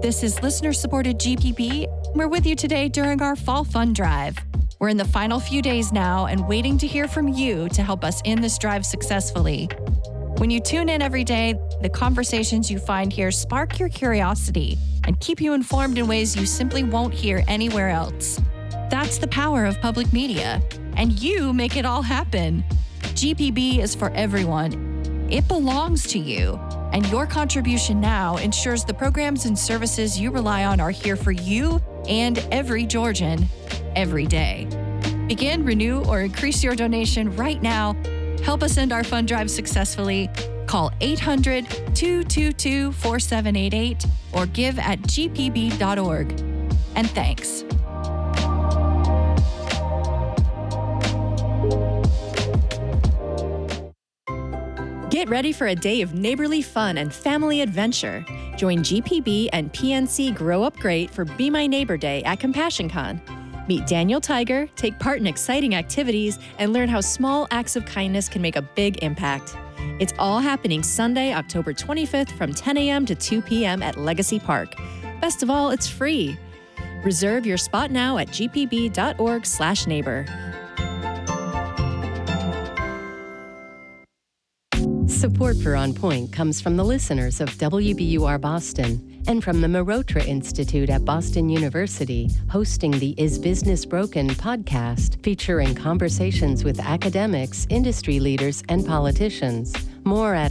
This is listener-supported GPB. We're with you today during our Fall Fun Drive. We're in the final few days now and waiting to hear from you to help us end this drive successfully. When you tune in every day, the conversations you find here spark your curiosity and keep you informed in ways you simply won't hear anywhere else. That's the power of public media, and you make it all happen. GPB is for everyone. It belongs to you, and your contribution now ensures the programs and services you rely on are here for you and every Georgian, every day. Begin, renew, or increase your donation right now. Help us end our fund drive successfully. Call 800-222-4788 or give at gpb.org. And thanks. Get ready for a day of neighborly fun and family adventure. Join GPB and PNC Grow Up Great for Be My Neighbor Day at CompassionCon. Meet Daniel Tiger, take part in exciting activities, and learn how small acts of kindness can make a big impact. It's all happening Sunday, October 25th from 10 a.m. to 2 p.m. at Legacy Park. Best of all, it's free. Reserve your spot now at gpb.org/neighbor. Support for On Point comes from the listeners of WBUR Boston and from the Marotra Institute at Boston University, hosting the Is Business Broken podcast, featuring conversations with academics, industry leaders, and politicians. More at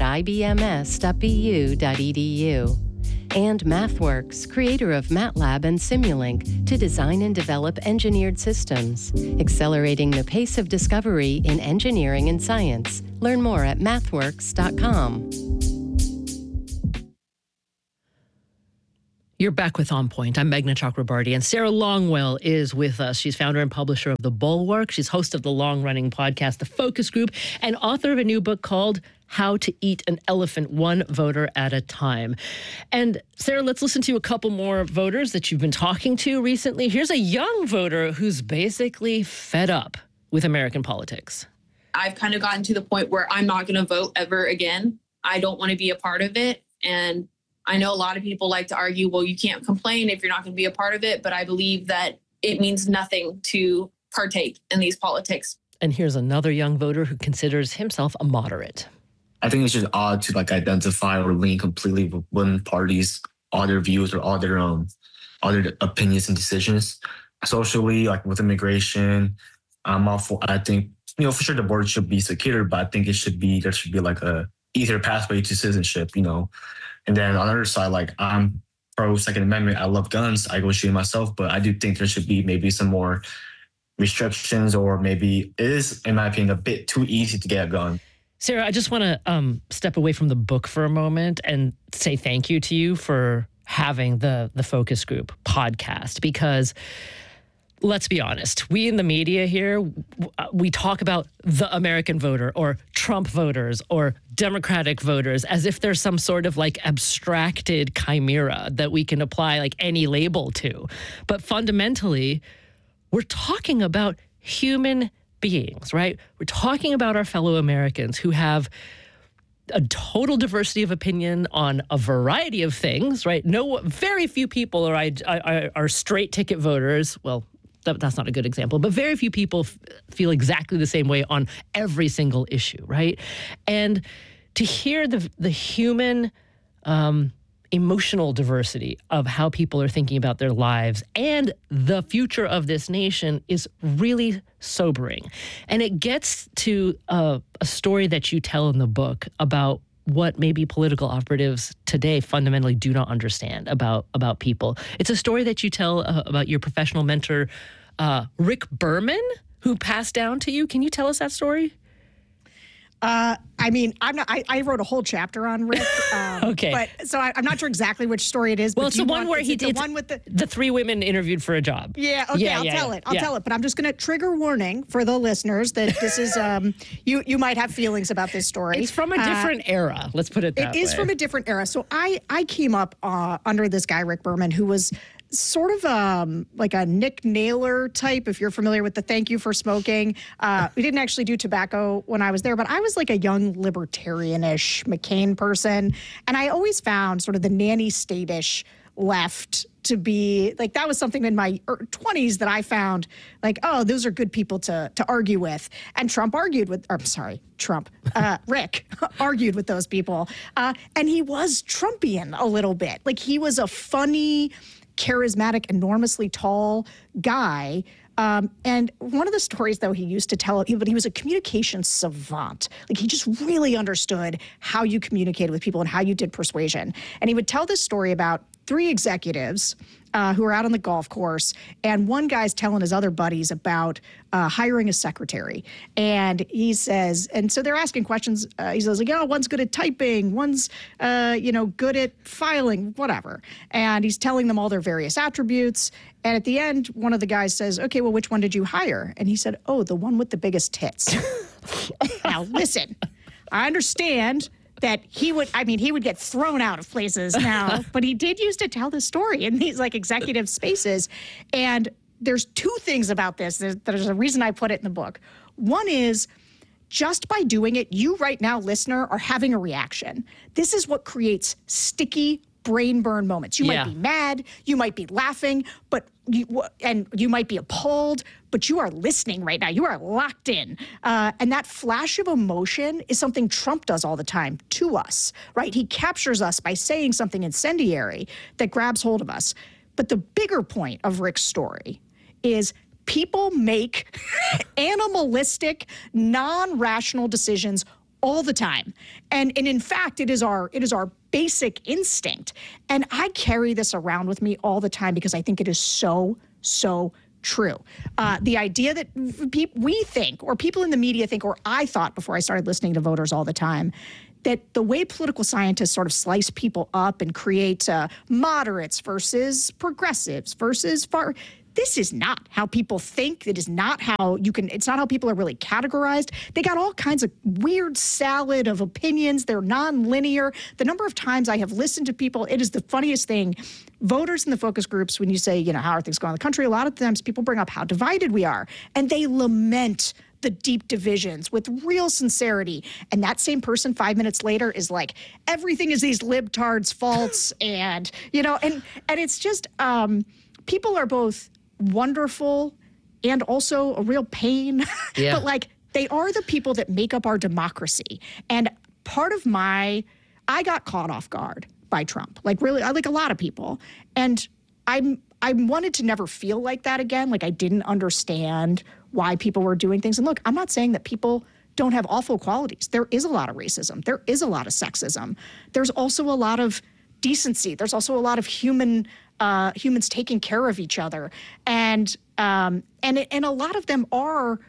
ibms.bu.edu. And MathWorks, creator of MATLAB and Simulink, to design and develop engineered systems, accelerating the pace of discovery in engineering and science. Learn more at mathworks.com. You're back with On Point. I'm Meghna Chakrabarty, and Sarah Longwell is with us. She's founder and publisher of The Bulwark. She's host of the long-running podcast, The Focus Group, and author of a new book called How to Eat an Elephant, One Voter at a Time. And Sarah, let's listen to a couple more voters that you've been talking to recently. Here's a young voter who's basically fed up with American politics. I've kind of gotten to the point where I'm not going to vote ever again. I don't want to be a part of it. And I know a lot of people like to argue, well, you can't complain if you're not going to be a part of it. But I believe that it means nothing to partake in these politics. And here's another young voter who considers himself a moderate. I think it's just odd to identify or lean completely with one party's all their views or all their opinions and decisions. Socially, with immigration, I'm all for. I think for sure the border should be secure, but I think there should be a easier pathway to citizenship. And then on the other side, I'm pro Second Amendment. I love guns. I go shoot myself, but I do think there should be maybe some more restrictions, or maybe it is, in my opinion, a bit too easy to get a gun. Sarah, I just want to step away from the book for a moment and say thank you to you for having the Focus Group podcast, because let's be honest, we in the media here, we talk about the American voter or Trump voters or Democratic voters as if there's some sort of abstracted chimera that we can apply any label to. But fundamentally, we're talking about human beings, right? We're talking about our fellow Americans who have a total diversity of opinion on a variety of things, right? Very few people are straight ticket voters. Well, that's not a good example, but very few people feel exactly the same way on every single issue, right? And to hear the human emotional diversity of how people are thinking about their lives and the future of this nation is really sobering. And it gets to a story that you tell in the book about what maybe political operatives today fundamentally do not understand about people. It's a story that you tell about your professional mentor, Rick Berman, who passed down to you. Can you tell us that story? I wrote a whole chapter on Rick. Okay. But so I'm not sure exactly which story it is. Well, but it's the one where he did the one with the three women interviewed for a job. Yeah. Okay. I'll tell it. But I'm just going to trigger warning for the listeners that this is you might have feelings about this story. It's from a different era. Let's put it that way. It is from a different era. So I came up under this guy Rick Berman, who was sort of like a Nick Naylor type, if you're familiar with the Thank You for Smoking. We didn't actually do tobacco when I was there, but I was like a young libertarian-ish McCain person. And I always found sort of the nanny state-ish left to be like, that was something in my 20s that I found like, oh, those are good people to argue with. And Rick argued with those people. And he was Trumpian a little bit. Like, he was a funny, charismatic, enormously tall guy. And one of the stories, though, he used to tell, but he was a communication savant. Like, he just really understood how you communicated with people and how you did persuasion. And he would tell this story about 3 executives who are out on the golf course, and one guy's telling his other buddies about hiring a secretary. And he says, and so they're asking questions. He says, like, one's good at typing, one's, good at filing, whatever. And he's telling them all their various attributes. And at the end, one of the guys says, okay, well, which one did you hire? And he said, oh, the one with the biggest tits. Now, listen, I understand that he would get thrown out of places now, but he did used to tell this story in these like executive spaces. And there's 2 things about this. There's a reason I put it in the book. One is, just by doing it, you right now, listener, are having a reaction. This is what creates sticky brain burn moments. You might be mad, you might be laughing, and you might be appalled, but you are listening right now. You are locked in. And that flash of emotion is something Trump does all the time to us, right? He captures us by saying something incendiary that grabs hold of us. But the bigger point of Rick's story is people make animalistic, non-rational decisions all the time. And in fact, it is our basic instinct. And I carry this around with me all the time because I think it is so, so true. The idea that we think, or people in the media think, or I thought before I started listening to voters all the time, that the way political scientists sort of slice people up and create moderates versus progressives versus far. This is not how people think. It is not how it's not how people are really categorized. They got all kinds of weird salad of opinions. They're non-linear. The number of times I have listened to people, it is the funniest thing. Voters in the focus groups, when you say, how are things going in the country, a lot of times people bring up how divided we are. And they lament the deep divisions with real sincerity. And that same person 5 minutes later is like, everything is these libtards' faults. And it's just, people are both wonderful and also a real pain. Yeah. But like, they are the people that make up our democracy. And part of I got caught off guard by Trump. Like, really, like a lot of people. And I wanted to never feel like that again. Like, I didn't understand why people were doing things. And look, I'm not saying that people don't have awful qualities. There is a lot of racism. There is a lot of sexism. There's also a lot of decency. There's also a lot of humans taking care of each other, and a lot of them are.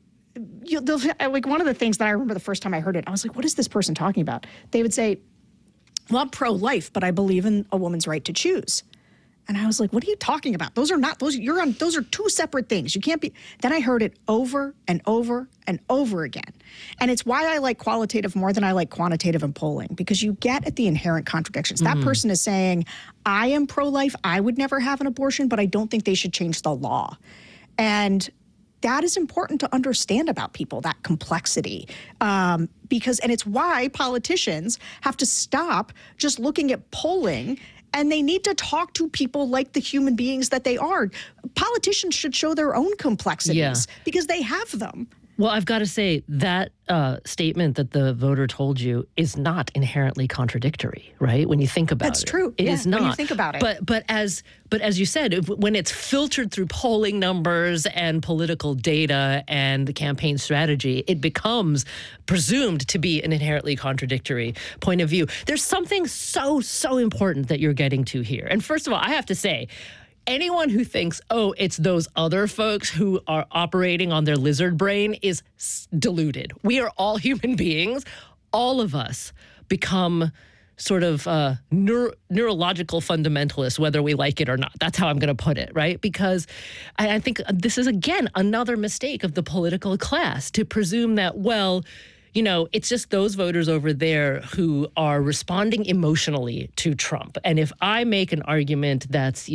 Like, one of the things that I remember the first time I heard it, I was like, "What is this person talking about?" They would say, "Well, I'm pro-life, but I believe in a woman's right to choose." And I was like, what are you talking about? Those are 2 separate things. You can't be. Then I heard it over and over and over again. And it's why I like qualitative more than I like quantitative in polling, because you get at the inherent contradictions. That person is saying, I am pro-life, I would never have an abortion, but I don't think they should change the law. And that is important to understand about people, that complexity. And it's why politicians have to stop just looking at polling, and they need to talk to people like the human beings that they are. Politicians should show their own complexities because they have them. Well, I've got to say that statement that the voter told you is not inherently contradictory, right? When you think about it. That's true. It is not. When you think about it. But as you said, when it's filtered through polling numbers and political data and the campaign strategy, it becomes presumed to be an inherently contradictory point of view. There's something so important that you're getting to here. And first of all, I have to say, anyone who thinks, it's those other folks who are operating on their lizard brain is deluded. We are all human beings. All of us become sort of neurological fundamentalists, whether we like it or not. That's how I'm going to put it, right? Because I think this is, again, another mistake of the political class to presume that, it's just those voters over there who are responding emotionally to Trump. And if I make an argument that's,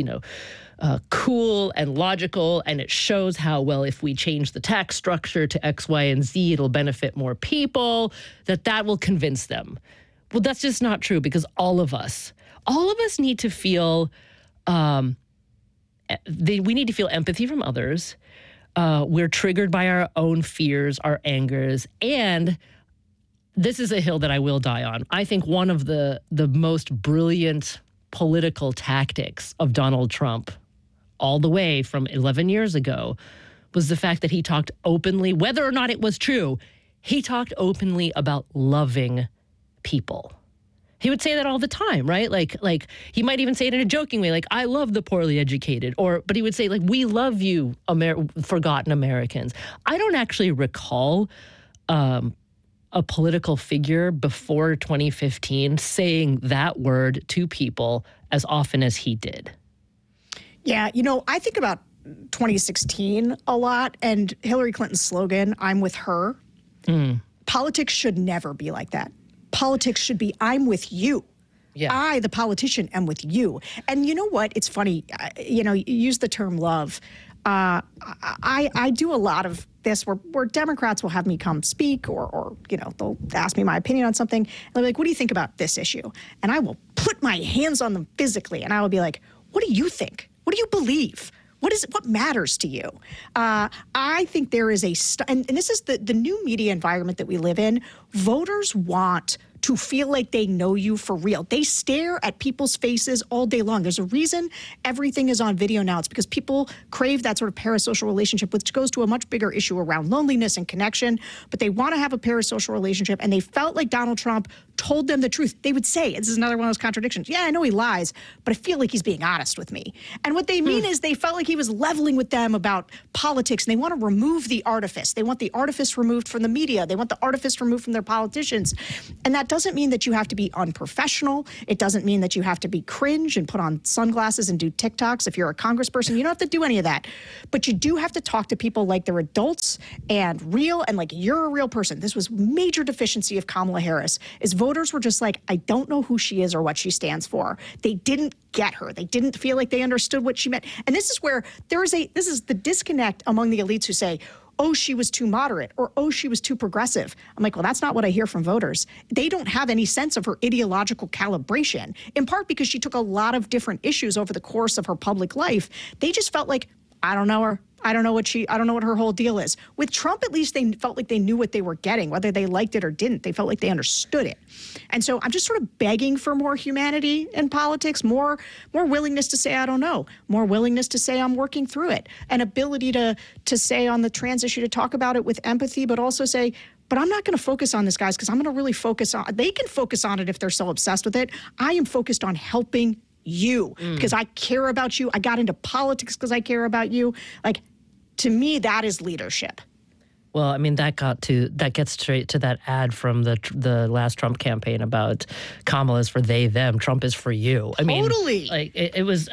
cool and logical, and it shows how, if we change the tax structure to X, Y, and Z, it'll benefit more people, that will convince them. Well, that's just not true, because all of us need to feel we need to feel empathy from others. We're triggered by our own fears, our angers, and this is a hill that I will die on. I think one of the most brilliant political tactics of Donald Trump, all the way from 11 years ago, was the fact that he talked openly, whether or not it was true, he talked openly about loving people. He would say that all the time, right? Like he might even say it in a joking way, like, I love the poorly educated, but he would say, like, we love you, forgotten Americans. I don't actually recall a political figure before 2015 saying that word to people as often as he did. Yeah, I think about 2016 a lot, and Hillary Clinton's slogan, I'm with her. Politics should never be like that. Politics should be, I'm with you. Yeah. I, the politician, am with you. And you know what? It's funny. You use the term love. I do a lot of this where Democrats will have me come speak or they'll ask me my opinion on something. And they'll be like, what do you think about this issue? And I will put my hands on them physically. And I will be like, what do you think? What do you believe? What matters to you? I think there is and this is the new media environment that we live in. Voters want to feel like they know you for real. They stare at people's faces all day long. There's a reason everything is on video now. It's because people crave that sort of parasocial relationship, which goes to a much bigger issue around loneliness and connection. But they want to have a parasocial relationship, and they felt like Donald Trump told them the truth. They would say, this is another one of those contradictions. Yeah, I know he lies, but I feel like he's being honest with me. And what they mean is they felt like he was leveling with them about politics, and they want to remove the artifice. They want the artifice removed from the media. They want the artifice removed from their politicians. And that doesn't mean that you have to be unprofessional. It doesn't mean that you have to be cringe and put on sunglasses and do TikToks. If you're a congressperson, you don't have to do any of that. But you do have to talk to people like they're adults and real, and like you're a real person. This was major deficiency of Kamala Harris, is voters were just like, I don't know who she is or what she stands for. They didn't get her. They didn't feel like they understood what she meant. And this is where this is the disconnect among the elites who say, oh, she was too moderate, or oh, she was too progressive. I'm like, well, that's not what I hear from voters. They don't have any sense of her ideological calibration, in part because she took a lot of different issues over the course of her public life. They just felt like, I don't know her. I don't know what her whole deal is. With Trump, at least they felt like they knew what they were getting, whether they liked it or didn't. They felt like they understood it. And so I'm just sort of begging for more humanity in politics, more willingness to say, I don't know, more willingness to say I'm working through it, an ability to say on the trans issue, to talk about it with empathy, but also say, but I'm not going to focus on this, guys, because I'm going to really focus on, they can focus on it if they're so obsessed with it. I am focused on helping you because I care about you. I got into politics because I care about you. Like, to me, that is leadership. Well, I mean, that gets straight to that ad from the last Trump campaign about Kamala is for they, them, Trump is for you. I mean, totally. Like it was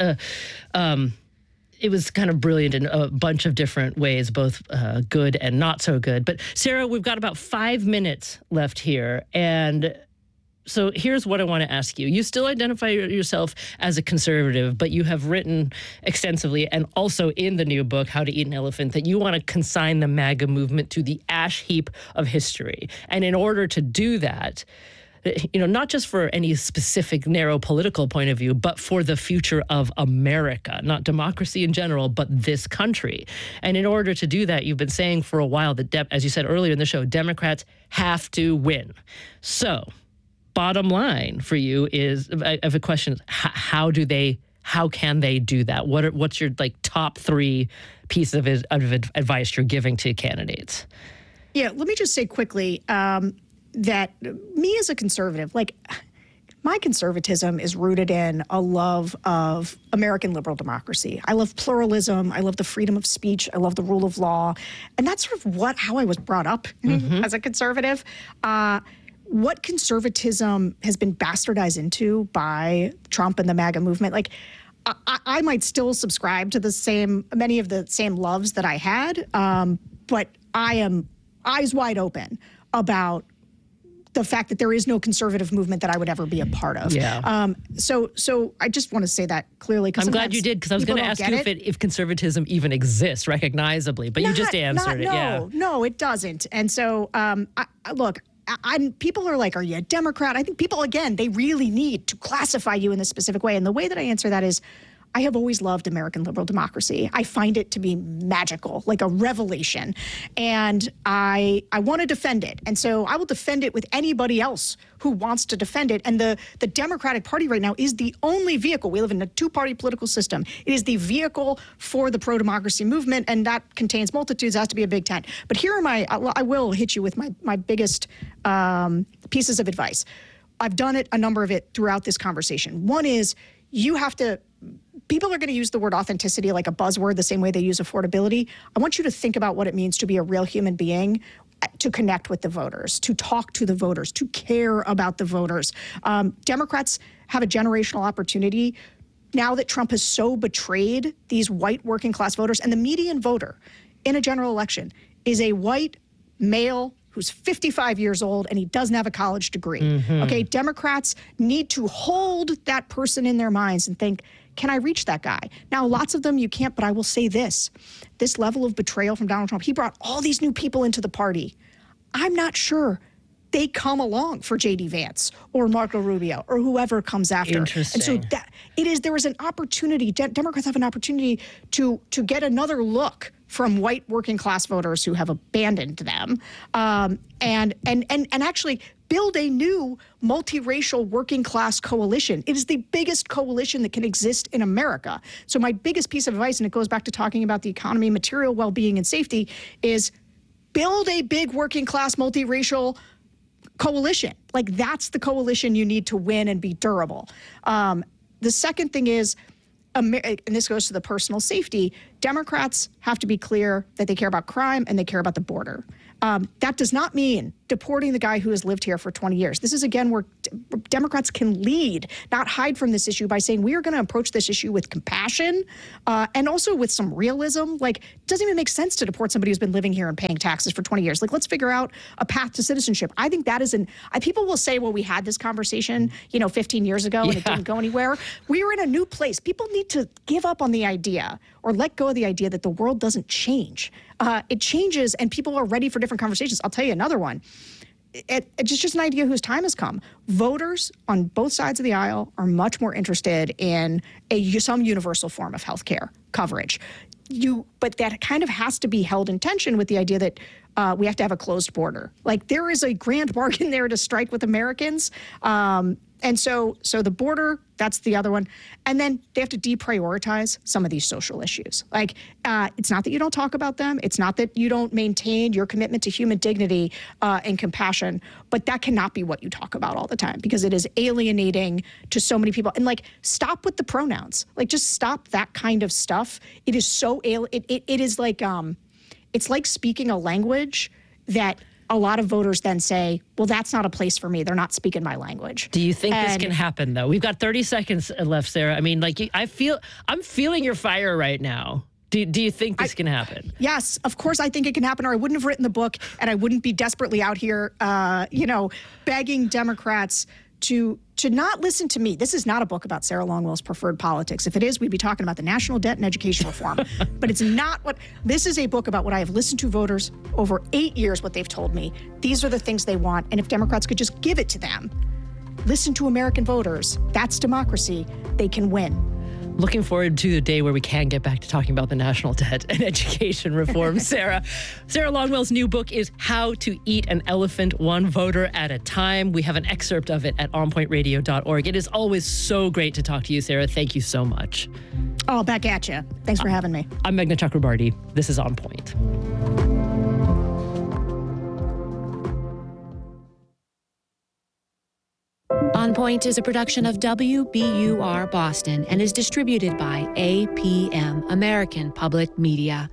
kind of brilliant in a bunch of different ways, both good and not so good. But Sarah, we've got about 5 minutes left here, and so here's what I want to ask you. You still identify yourself as a conservative, but you have written extensively, and also in the new book, How to Eat an Elephant, that you want to consign the MAGA movement to the ash heap of history. And in order to do that, not just for any specific narrow political point of view, but for the future of America, not democracy in general, but this country. And in order to do that, you've been saying for a while that, as you said earlier in the show, Democrats have to win. So bottom line for you is, I have a question: how can they do that? What's your top 3 pieces of advice you're giving to candidates? Yeah, let me just say quickly that me as a conservative, my conservatism is rooted in a love of American liberal democracy. I love pluralism. I love the freedom of speech. I love the rule of law, and that's sort of how I was brought up as a conservative. What conservatism has been bastardized into by Trump and the MAGA movement, I might still subscribe to many of the same loves that I had, but I am eyes wide open about the fact that there is no conservative movement that I would ever be a part of. Yeah. So I just want to say that clearly. I'm glad you did, because I was going to ask you if conservatism even exists recognizably, but you just answered it. No, it doesn't. And so, look, people are like, are you a Democrat? I think people, again, they really need to classify you in this specific way. And the way that I answer that is, I have always loved American liberal democracy. I find it to be magical, like a revelation. And I want to defend it. And so I will defend it with anybody else who wants to defend it. And the Democratic Party right now is the only vehicle. We live in a two-party political system. It is the vehicle for the pro-democracy movement, and that contains multitudes, has to be a big tent. But here are I will hit you with my biggest pieces of advice. I've done a number of it throughout this conversation. One is people are going to use the word authenticity like a buzzword the same way they use affordability. I want you to think about what it means to be a real human being, to connect with the voters, to talk to the voters, to care about the voters. Democrats have a generational opportunity now that Trump has so betrayed these white working class voters. And the median voter in a general election is a white male who's 55 years old and he doesn't have a college degree. Mm-hmm. Okay, Democrats need to hold that person in their minds and think, can I reach that guy? Now, lots of them you can't, but I will say this level of betrayal from Donald Trump, he brought all these new people into the party. I'm not sure they come along for J.D. Vance or Marco Rubio or whoever comes after. Interesting. And so there is an opportunity, Democrats have an opportunity to get another look from white working class voters who have abandoned them, and actually build a new multiracial working class coalition. It is the biggest coalition that can exist in America. So my biggest piece of advice, and it goes back to talking about the economy, material well-being, and safety, is build a big working class multiracial coalition. Like, that's the coalition you need to win and be durable. The second thing is, and this goes to the personal safety, Democrats have to be clear that they care about crime and they care about the border. That does not mean deporting the guy who has lived here for 20 years. This is, again, where Democrats can lead, not hide from this issue by saying we are going to approach this issue with compassion and also with some realism. Like, it doesn't even make sense to deport somebody who's been living here and paying taxes for 20 years. Like, let's figure out a path to citizenship. I think that is people will say, well, we had this conversation, 15 years ago and it didn't go anywhere. We are in a new place. People need to give up on the idea or let go of the idea that the world doesn't change. It changes, and people are ready for different conversations. I'll tell you another one. It's just an idea whose time has come. Voters on both sides of the aisle are much more interested in some universal form of health care coverage. But that kind of has to be held in tension with the idea that we have to have a closed border. Like, there is a grand bargain there to strike with Americans. And so the border, that's the other one. And then they have to deprioritize some of these social issues. Like, it's not that you don't talk about them. It's not that you don't maintain your commitment to human dignity and compassion, but that cannot be what you talk about all the time, because it is alienating to so many people. And, like, stop with the pronouns. Like, just stop that kind of stuff. It is so it is like it's like speaking a language that a lot of voters then say, well, that's not a place for me. They're not speaking my language. Do you think this can happen, though? We've got 30 seconds left, Sarah. I mean, like, I'm feeling your fire right now. Do you think this can happen? Yes, of course I think it can happen, or I wouldn't have written the book, and I wouldn't be desperately out here, begging Democrats to not listen to me. This is not a book about Sarah Longwell's preferred politics. If it is, we'd be talking about the national debt and education reform. But it's not this is a book about what I have listened to voters over 8 years, what they've told me. These are the things they want. And if Democrats could just give it to them, listen to American voters, that's democracy, they can win. Looking forward to the day where we can get back to talking about the national debt and education reform, Sarah. Sarah Longwell's new book is How to Eat an Elephant One Voter at a Time. We have an excerpt of it at onpointradio.org. It is always so great to talk to you, Sarah. Thank you so much. Oh, back at you. Thanks for having me. I'm Meghna Chakrabarty. This is On Point. On Point is a production of WBUR Boston and is distributed by APM, American Public Media.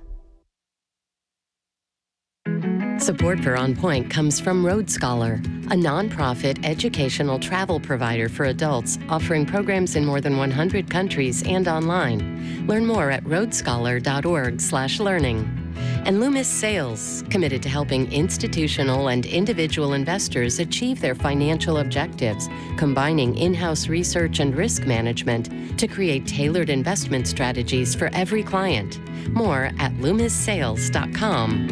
Support for On Point comes from Road Scholar, a nonprofit educational travel provider for adults offering programs in more than 100 countries and online. Learn more at roadscholar.org/learning. And Loomis Sales, committed to helping institutional and individual investors achieve their financial objectives, combining in-house research and risk management to create tailored investment strategies for every client. More at loomissales.com.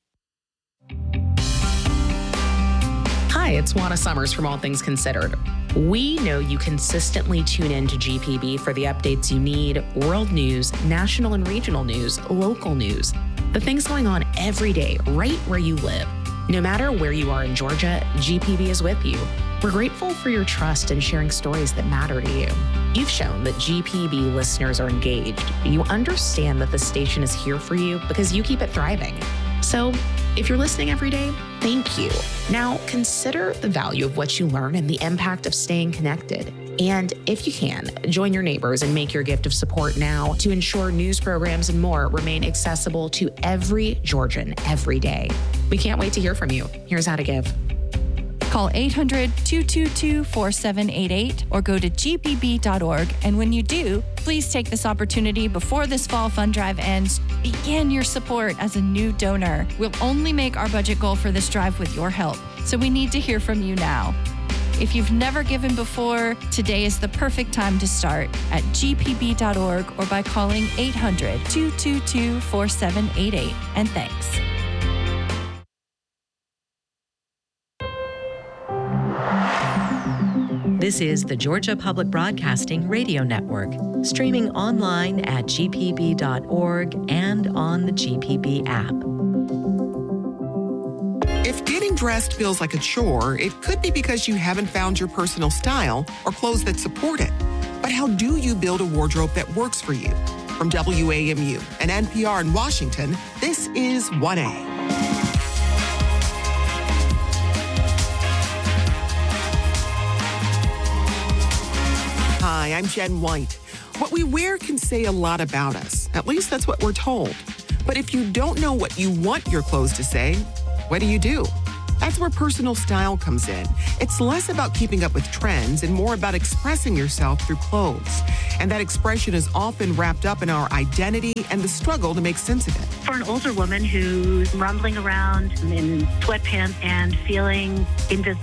Hi, it's Juana Summers from All Things Considered. We know you consistently tune in to GPB for the updates you need, world news, national and regional news, local news, the things going on every day right where you live. No matter where you are in Georgia, GPB is with you. We're grateful for your trust in sharing stories that matter to you. You've shown that GPB listeners are engaged. You understand that the station is here for you because you keep it thriving. So if you're listening every day, thank you. Now consider the value of what you learn and the impact of staying connected. And if you can, join your neighbors and make your gift of support now to ensure news programs and more remain accessible to every Georgian every day. We can't wait to hear from you. Here's how to give. Call 800-222-4788 or go to gpb.org. And when you do, please take this opportunity before this fall fund drive ends. Begin your support as a new donor. We'll only make our budget goal for this drive with your help. So we need to hear from you now. If you've never given before, today is the perfect time to start at gpb.org or by calling 800-222-4788. And thanks. This is the Georgia Public Broadcasting Radio Network, streaming online at gpb.org and on the GPB app. If getting dressed feels like a chore, it could be because you haven't found your personal style or clothes that support it. But how do you build a wardrobe that works for you? From WAMU and NPR in Washington, this is 1A. Hi, I'm Jen White. What we wear can say a lot about us. At least that's what we're told. But if you don't know what you want your clothes to say, what do? That's where personal style comes in. It's less about keeping up with trends and more about expressing yourself through clothes. And that expression is often wrapped up in our identity and the struggle to make sense of it. For an older woman who's rumbling around in sweatpants and feeling invisible,